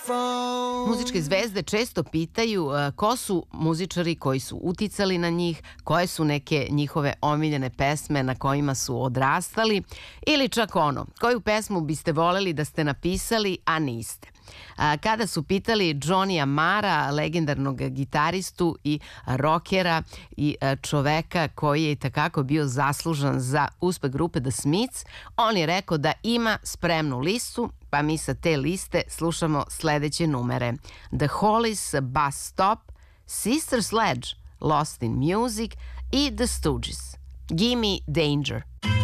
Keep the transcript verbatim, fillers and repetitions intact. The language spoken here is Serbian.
Muzičke zvezde često pitaju uh, ko su muzičari koji su uticali na njih, koje su neke njihove omiljene pesme na kojima su odrastali ili čak ono, koju pesmu biste voleli da ste napisali, a niste. A, kada su pitali Johnnya Marra, legendarnog gitaristu i rokera i a, čoveka koji je takako bio zaslužan za uspeh grupe The Smiths, on je rekao da ima spremnu listu, pa mi sa te liste slušamo sledeće numere: The Hollies, Bus Stop, Sister Sledge, Lost in Music i The Stooges. Gimme Danger.